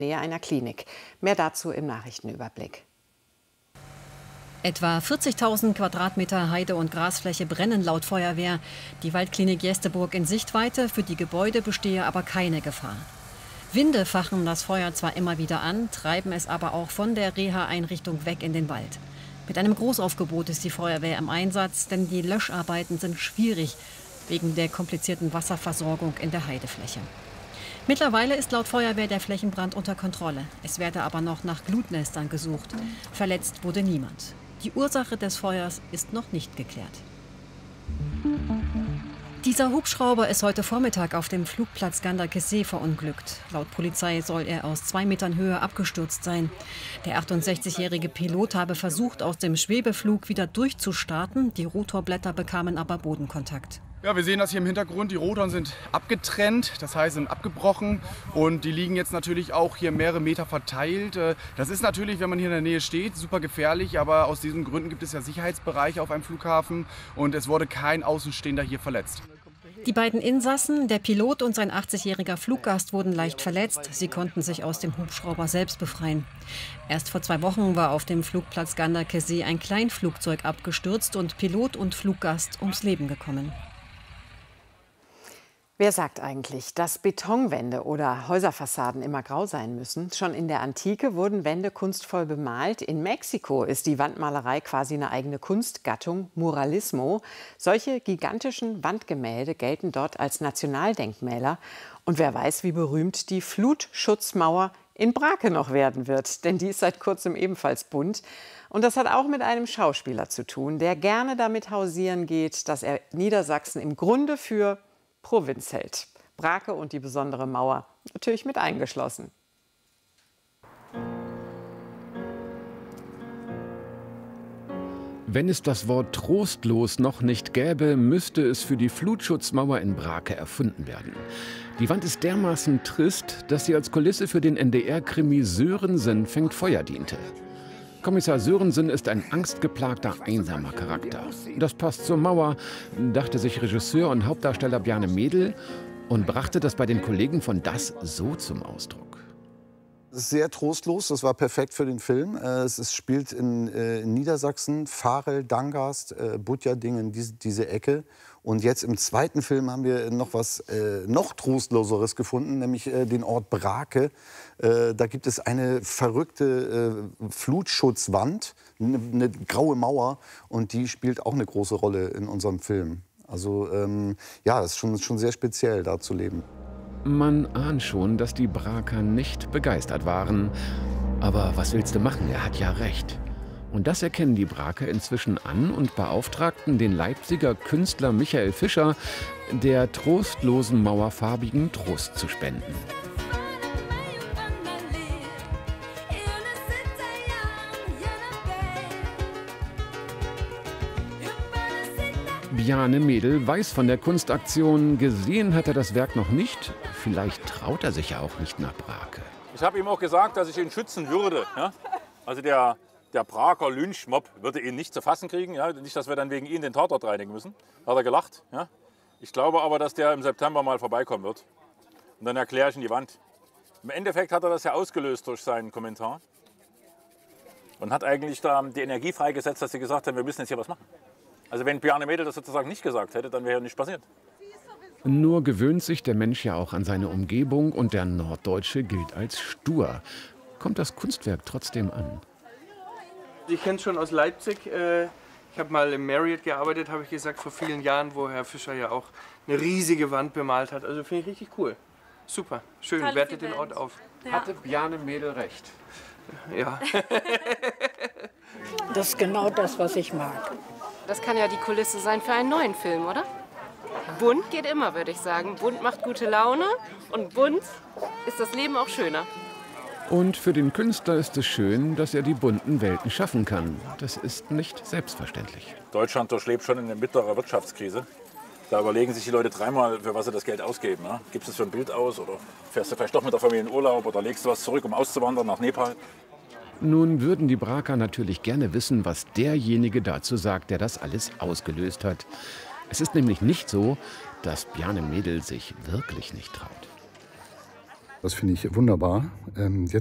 Nähe einer Klinik. Mehr dazu im Nachrichtenüberblick. Etwa 40.000 Quadratmeter Heide- und Grasfläche brennen laut Feuerwehr. Die Waldklinik Jesteburg in Sichtweite, für die Gebäude bestehe aber keine Gefahr. Winde fachen das Feuer zwar immer wieder an, treiben es aber auch von der Reha-Einrichtung weg in den Wald. Mit einem Großaufgebot ist die Feuerwehr im Einsatz, denn die Löscharbeiten sind schwierig wegen der komplizierten Wasserversorgung in der Heidefläche. Mittlerweile ist laut Feuerwehr der Flächenbrand unter Kontrolle. Es werde aber noch nach Glutnestern gesucht. Verletzt wurde niemand. Die Ursache des Feuers ist noch nicht geklärt. Dieser Hubschrauber ist heute Vormittag auf dem Flugplatz Ganderkesee verunglückt. Laut Polizei soll er aus 2 Metern Höhe abgestürzt sein. Der 68-jährige Pilot habe versucht, aus dem Schwebeflug wieder durchzustarten. Die Rotorblätter bekamen aber Bodenkontakt. Ja, wir sehen das hier im Hintergrund. Die Rotoren sind abgetrennt, das heißt sind abgebrochen und die liegen jetzt natürlich auch hier mehrere Meter verteilt. Das ist natürlich, wenn man hier in der Nähe steht, super gefährlich, aber aus diesen Gründen gibt es ja Sicherheitsbereiche auf einem Flughafen und es wurde kein Außenstehender hier verletzt. Die beiden Insassen, der Pilot und sein 80-jähriger Fluggast, wurden leicht verletzt. Sie konnten sich aus dem Hubschrauber selbst befreien. Erst vor 2 Wochen war auf dem Flugplatz Ganderkesee ein Kleinflugzeug abgestürzt und Pilot und Fluggast ums Leben gekommen. Wer sagt eigentlich, dass Betonwände oder Häuserfassaden immer grau sein müssen? Schon in der Antike wurden Wände kunstvoll bemalt. In Mexiko ist die Wandmalerei quasi eine eigene Kunstgattung, Muralismo. Solche gigantischen Wandgemälde gelten dort als Nationaldenkmäler. Und wer weiß, wie berühmt die Flutschutzmauer in Brake noch werden wird. Denn die ist seit kurzem ebenfalls bunt. Und das hat auch mit einem Schauspieler zu tun, der gerne damit hausieren geht, dass er Niedersachsen im Grunde für Provinz hält. Brake und die besondere Mauer natürlich mit eingeschlossen. Wenn es das Wort trostlos noch nicht gäbe, müsste es für die Flutschutzmauer in Brake erfunden werden. Die Wand ist dermaßen trist, dass sie als Kulisse für den NDR-Krimi Sörensen fängt Feuer diente. Kommissar Sörensen ist ein angstgeplagter, einsamer Charakter. Das passt zur Mauer, dachte sich Regisseur und Hauptdarsteller Bjarne Mädel und brachte das bei den Kollegen von Das so zum Ausdruck. Es ist sehr trostlos, das war perfekt für den Film. Es spielt in Niedersachsen, Varel, Dangast, Butjadingen, diese Ecke. Und jetzt im zweiten Film haben wir noch was noch trostloseres gefunden, nämlich den Ort Brake. Da gibt es eine verrückte Flutschutzwand, eine graue Mauer, und die spielt auch eine große Rolle in unserem Film. Also ja, es ist schon sehr speziell, da zu leben. Man ahnt schon, dass die Braker nicht begeistert waren. Aber was willst du machen? Er hat ja recht. Und das erkennen die Braker inzwischen an und beauftragten den Leipziger Künstler Michael Fischer, der trostlosen Mauer farbigen Trost zu spenden. Bjarne Mädel weiß von der Kunstaktion. Gesehen hat er das Werk noch nicht. Vielleicht traut er sich ja auch nicht nach Brake. Ich habe ihm auch gesagt, dass ich ihn schützen würde. Ja? Also der Braker Lynchmob würde ihn nicht zu fassen kriegen. Ja? Nicht, dass wir dann wegen ihn den Tatort reinigen müssen. Hat er gelacht. Ja? Ich glaube aber, dass der im September mal vorbeikommen wird. Und dann erkläre ich ihm die Wand. Im Endeffekt hat er das ja ausgelöst durch seinen Kommentar. Und hat eigentlich da die Energie freigesetzt, dass sie gesagt haben, wir müssen jetzt hier was machen. Also wenn Bjarne Mädel das sozusagen nicht gesagt hätte, dann wäre ja nichts passiert. Nur gewöhnt sich der Mensch ja auch an seine Umgebung und der Norddeutsche gilt als stur. Kommt das Kunstwerk trotzdem an? Ich kenne es schon aus Leipzig. Ich habe mal im Marriott gearbeitet, habe ich gesagt, vor vielen Jahren, wo Herr Fischer ja auch eine riesige Wand bemalt hat. Also finde ich richtig cool. Super, schön, wertet den Ort auf. Ja. Hatte Bjarne Mädel recht? Ja. Das ist genau das, was ich mag. Das kann ja die Kulisse sein für einen neuen Film, oder? Bunt geht immer, würde ich sagen. Bunt macht gute Laune und bunt ist das Leben auch schöner. Und für den Künstler ist es schön, dass er die bunten Welten schaffen kann. Das ist nicht selbstverständlich. Deutschland durchlebt schon eine mittlere Wirtschaftskrise. Da überlegen sich die Leute dreimal, für was sie das Geld ausgeben. Ja? Gibst du es für ein Bild aus oder fährst du vielleicht doch mit der Familie in Urlaub oder legst du was zurück, um auszuwandern nach Nepal? Nun würden die Braker natürlich gerne wissen, was derjenige dazu sagt, der das alles ausgelöst hat. Es ist nämlich nicht so, dass Bjarne Mädel sich wirklich nicht traut. Das finde ich wunderbar. Jetzt